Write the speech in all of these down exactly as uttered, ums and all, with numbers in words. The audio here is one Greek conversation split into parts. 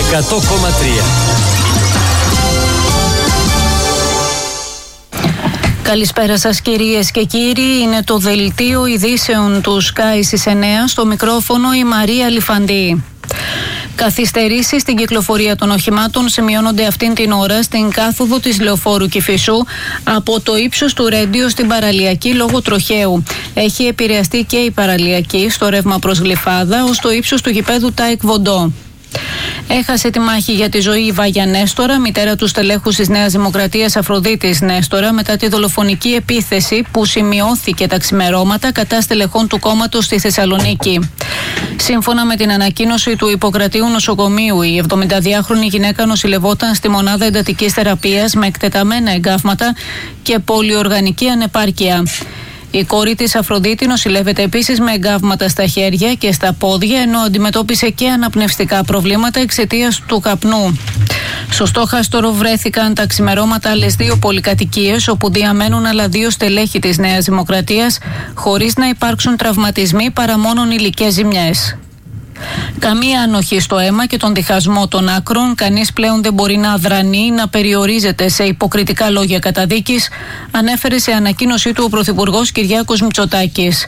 εκατό κόμμα τρία. Καλησπέρα σας κυρίες και κύριοι, είναι το δελτίο ειδήσεων του Sky στις εννέα, στο μικρόφωνο η Μαρία Λιφαντή. Καθυστερήσεις στην κυκλοφορία των οχημάτων σημειώνονται αυτήν την ώρα στην κάθοδο της Λεωφόρου Κηφισού από το ύψος του Ρέντιο στην παραλιακή λόγω τροχαίου. Έχει επηρεαστεί και η παραλιακή στο ρεύμα προς Γλυφάδα ως το ύψος του γηπέδου Τάικ Βοντό. Έχασε τη μάχη για τη ζωή η Βάγια Νέστορα, μητέρα του στελέχους της Νέας Δημοκρατίας Αφροδίτης Νέστορα, μετά τη δολοφονική επίθεση που σημειώθηκε τα ξημερώματα κατά στελεχών του κόμματος στη Θεσσαλονίκη. Σύμφωνα με την ανακοίνωση του Ιπποκρατείου Νοσοκομείου, η εβδομηνταδυάχρονη γυναίκα νοσηλευόταν στη μονάδα εντατικής θεραπείας με εκτεταμένα εγκάβματα και πολυοργανική ανεπάρκεια. Η κόρη της Αφροδίτη νοσηλεύεται επίσης με εγκάβματα στα χέρια και στα πόδια, ενώ αντιμετώπισε και αναπνευστικά προβλήματα εξαιτίας του καπνού. Στο στόχαστρο βρέθηκαν τα ξημερώματα άλλες δύο πολυκατοικίες, όπου διαμένουν άλλα δύο στελέχη της Νέας Δημοκρατίας, χωρίς να υπάρξουν τραυματισμοί παρά μόνον υλικές ζημιές. Καμία ανοχή στο αίμα και τον διχασμό των άκρων, κανείς πλέον δεν μπορεί να αδρανεί ή να περιορίζεται σε υποκριτικά λόγια καταδίκης, ανέφερε σε ανακοίνωσή του ο Πρωθυπουργός Κυριάκος Μητσοτάκης.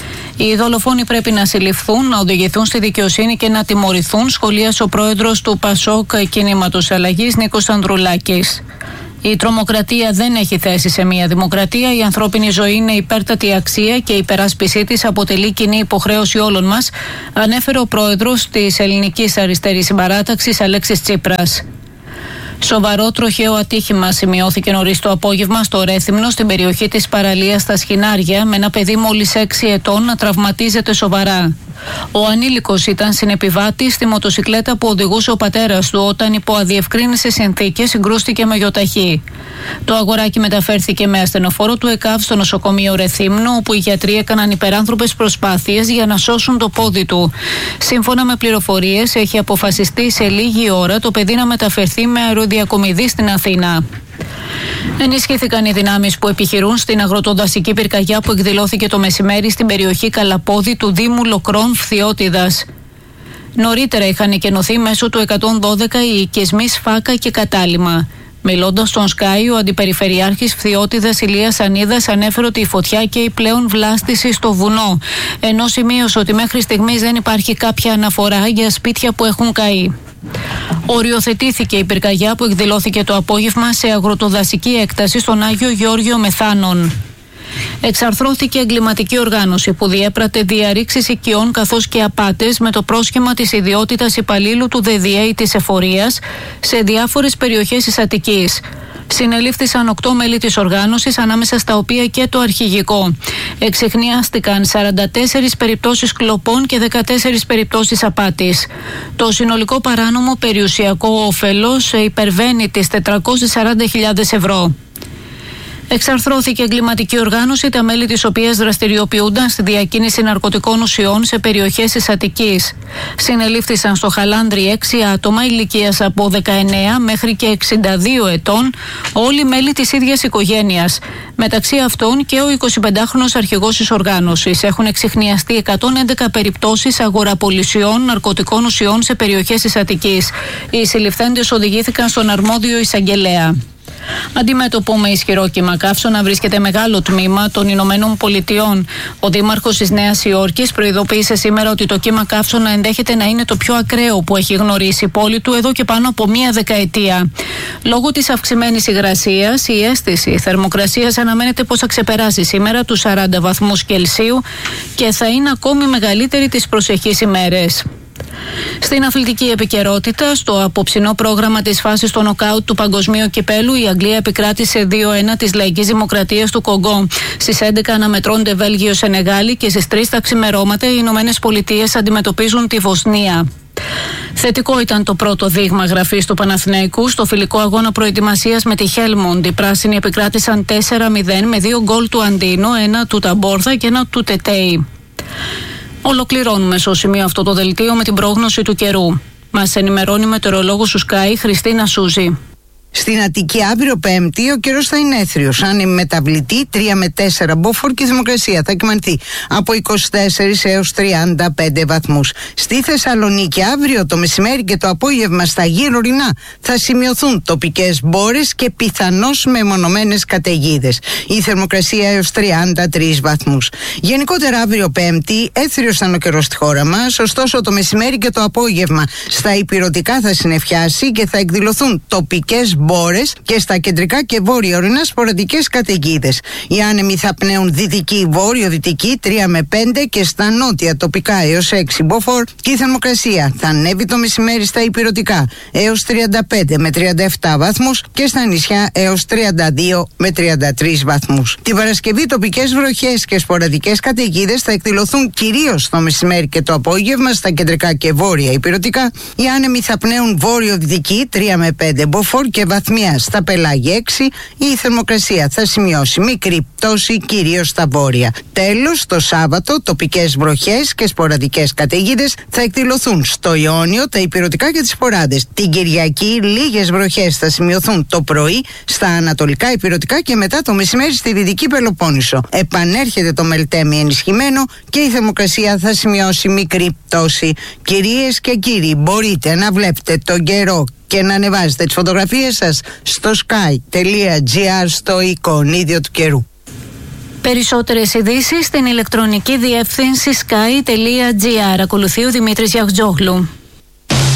Οι δολοφόνοι πρέπει να συλληφθούν, να οδηγηθούν στη δικαιοσύνη και να τιμωρηθούν, σχολίασε ο πρόεδρος του Πασόκ Κινήματος Αλλαγής Νίκος Ανδρουλάκης. Η τρομοκρατία δεν έχει θέση σε μια δημοκρατία. Η ανθρώπινη ζωή είναι υπέρτατη αξία και η υπεράσπιση της αποτελεί κοινή υποχρέωση όλων μας, ανέφερε ο πρόεδρος της Ελληνικής Αριστερής Συμπαράταξης Αλέξης Τσίπρας. Σοβαρό τροχαίο ατύχημα σημειώθηκε νωρίς το απόγευμα στο Ρέθυμνο, στην περιοχή της παραλίας στα Σχοινάρια, με ένα παιδί μόλις έξι ετών να τραυματίζεται σοβαρά. Ο ανήλικος ήταν συνεπιβάτης στη μοτοσικλέτα που οδηγούσε ο πατέρας του, όταν υπό αδιευκρίνησες συνθήκες συγκρούστηκε με γιοταχή. Το αγοράκι μεταφέρθηκε με ασθενοφόρο του ΕΚΑΒ στο νοσοκομείο Ρεθύμνου, όπου οι γιατροί έκαναν υπεράνθρωπες προσπάθειες για να σώσουν το πόδι του. Σύμφωνα με πληροφορίες, έχει αποφασιστεί σε λίγη ώρα το παιδί να μεταφερθεί με αεροδιακομιδή στην Αθήνα. Ενισχύθηκαν οι δυνάμεις που επιχειρούν στην αγροτοδασική πυρκαγιά που εκδηλώθηκε το μεσημέρι στην περιοχή Καλαπόδη του Δήμου Λοκρών Φθιώτιδας. Νωρίτερα είχαν εκενωθεί μέσω του εκατόν δώδεκα οι οικισμοί Σφάκα και Κατάλημα. Μιλώντας στον Sky, ο Αντιπεριφερειάρχης Φθιώτιδας Ηλίας Ανίδας ανέφερε ότι η φωτιά καίει πλέον βλάστηση στο βουνό, ενώ σημείωσε ότι μέχρι στιγμής δεν υπάρχει κάποια αναφορά για σπίτια που έχουν καεί. Οριοθετήθηκε η πυρκαγιά που εκδηλώθηκε το απόγευμα σε αγροτοδασική έκταση στον Άγιο Γεώργιο Μεθάνων. Εξαρθρώθηκε εγκληματική οργάνωση που διέπρατε διαρρήξεις οικειών καθώς και απάτες με το πρόσχημα της ιδιότητας υπαλλήλου του ΔΔΕ ή της εφορίας σε διάφορες περιοχές της Αττικής. Συνελήφθησαν οκτώ μέλη της οργάνωσης, ανάμεσα στα οποία και το αρχηγικό. Εξεχνιάστηκαν σαράντα τέσσερις περιπτώσεις κλοπών και δεκατέσσερις περιπτώσεις απάτης. Το συνολικό παράνομο περιουσιακό όφελος υπερβαίνει τις τετρακόσιες σαράντα χιλιάδες ευρώ. Εξαρθρώθηκε εγκληματική οργάνωση, τα μέλη της οποίας δραστηριοποιούνταν στη διακίνηση ναρκωτικών ουσιών σε περιοχές της Αττικής. Συνελήφθησαν στο Χαλάνδρι έξι άτομα ηλικίας από δεκαεννέα μέχρι και εξήντα δύο ετών, όλοι μέλη της ίδιας οικογένειας. Μεταξύ αυτών και ο εικοσιπεντάχρονος αρχηγός της οργάνωσης. Έχουν εξιχνιαστεί εκατόν έντεκα περιπτώσεις αγοραπολισιών ναρκωτικών ουσιών σε περιοχές της Αττικής. Οι συλληφθέντες οδηγήθηκαν στον αρμόδιο εισαγγελέα. Αντιμέτωπο με ισχυρό κύμα καύσωνα βρίσκεται μεγάλο τμήμα των Ηνωμένων Πολιτειών. Ο δήμαρχος της Νέας Υόρκης προειδοποίησε σήμερα ότι το κύμα καύσωνα ενδέχεται να είναι το πιο ακραίο που έχει γνωρίσει η πόλη του εδώ και πάνω από μία δεκαετία. Λόγω της αυξημένης υγρασίας, η αίσθηση θερμοκρασίας αναμένεται πως θα ξεπεράσει σήμερα τους σαράντα βαθμούς Κελσίου και θα είναι ακόμη μεγαλύτερη τις προσεχείς ημέρες. Στην αθλητική επικαιρότητα, στο απόψινό πρόγραμμα της φάσης των νοκάουτ του Παγκοσμίου Κυπέλου, η Αγγλία επικράτησε δύο ένα της Λαϊκής Δημοκρατίας του Κογκό. Στις έντεκα αναμετρώνται Βέλγιο-Σενεγάλη και στις τρεις τα ξημερώματα οι Ηνωμένες Πολιτείες αντιμετωπίζουν τη Βοσνία. Θετικό ήταν το πρώτο δείγμα γραφής του Παναθηναϊκού στο φιλικό αγώνα προετοιμασίας με τη Χέλμοντ. Οι πράσινοι επικράτησαν τέσσερα μηδέν με δύο γκολ του Αντίνο, ένα του Ταμπόρθα και ένα του Τετέι. Ολοκληρώνουμε στο σημείο αυτό το δελτίο με την πρόγνωση του καιρού. Μας ενημερώνει η μετεωρολόγος του Sky Χριστίνα Σούζη. Στην Αττική αύριο Πέμπτη ο καιρός θα είναι έθριος. Άνεμη μεταβλητή τρία με τέσσερα μποφόρ και η θερμοκρασία θα κυμανθεί από είκοσι τέσσερα έως τριάντα πέντε βαθμούς. Στη Θεσσαλονίκη αύριο το μεσημέρι και το απόγευμα στα γύρω ορεινά θα σημειωθούν τοπικές μπόρες και πιθανώς μεμονωμένες καταιγίδες. Η θερμοκρασία έως τριάντα τρεις βαθμούς. Γενικότερα αύριο Πέμπτη έθριος θα είναι ο καιρός στη χώρα μας, ωστόσο το μεσημέρι και το απόγευμα στα ηπειρωτικά θα συννεφιάσει και θα εκδηλωθούν τοπικές μπόρες και στα κεντρικά και βόρεια ορεινά σποραδικές καταιγίδες. Οι άνεμοι θα πνέουν δυτική, βόρειο-δυτική τρία με πέντε και στα νότια τοπικά έως έξι μποφόρ και η θερμοκρασία θα ανέβει το μεσημέρι στα ηπειρωτικά έως τριάντα πέντε με τριάντα επτά βαθμούς και στα νησιά έως τριάντα δύο με τριάντα τρεις βαθμούς. Την Παρασκευή τοπικές βροχές και σποραδικές καταιγίδες θα εκδηλωθούν κυρίως το μεσημέρι και το απόγευμα στα κεντρικά και βόρεια ηπειρωτικά. Οι άνεμοι θα πνέουν βόρειο-δυτική τρία με πέντε μποφόρ και βαθμία στα πελάγια έξι. Η θερμοκρασία θα σημειώσει μικρή πτώση κυρίως στα βόρεια. Τέλος, το Σάββατο τοπικές βροχές και σποραδικές καταιγίδες θα εκδηλωθούν στο Ιόνιο, τα ηπειρωτικά και τις σποράδες. Την Κυριακή λίγες βροχές θα σημειωθούν το πρωί στα ανατολικά ηπειρωτικά και μετά το μεσημέρι στη Δυτική Πελοπόννησο. Επανέρχεται το Μελτέμι ενισχυμένο και η θερμοκρασία θα σημειώσει μικρή πτώση. Κυρίες και κύριοι, μπορείτε να βλέπετε τον καιρό και να ανεβάζετε τις φωτογραφίες σας στο sky τελεία gr στο εικονίδιο του καιρού. Περισσότερες ειδήσεις στην ηλεκτρονική διεύθυνση sky τελεία gr. Ακολουθεί ο Δημήτρης Γιαχτζόγλου.